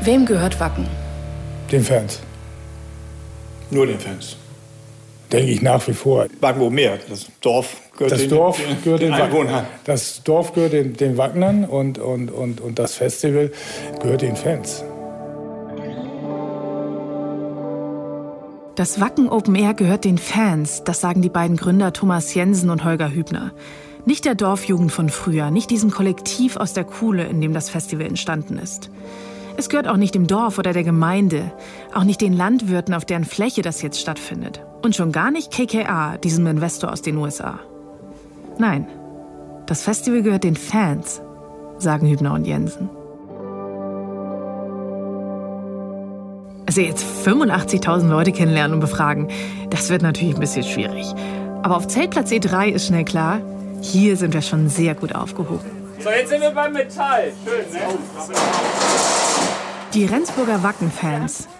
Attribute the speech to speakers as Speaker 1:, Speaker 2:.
Speaker 1: Wem gehört Wacken?
Speaker 2: Den Fans.
Speaker 3: Nur den Fans.
Speaker 2: Denke ich nach wie vor.
Speaker 3: Wacken oben Meer. Das Dorf gehört den Einwohnern.
Speaker 2: Das Dorf gehört den Wacknern und das Festival gehört den Fans.
Speaker 4: Das Wacken Open Air gehört den Fans, das sagen die beiden Gründer Thomas Jensen und Holger Hübner. Nicht der Dorfjugend von früher, nicht diesem Kollektiv aus der Kuhle, in dem das Festival entstanden ist. Es gehört auch nicht dem Dorf oder der Gemeinde, auch nicht den Landwirten, auf deren Fläche das jetzt stattfindet. Und schon gar nicht KKR, diesem Investor aus den USA. Nein, das Festival gehört den Fans, sagen Hübner und Jensen. Also jetzt 85.000 Leute kennenlernen und befragen, das wird natürlich ein bisschen schwierig. Aber auf Zeltplatz E3 ist schnell klar, hier sind wir schon sehr gut aufgehoben.
Speaker 5: So, jetzt sind wir beim Metall. Schön, ne?
Speaker 4: Die Rendsburger Wacken-Fans,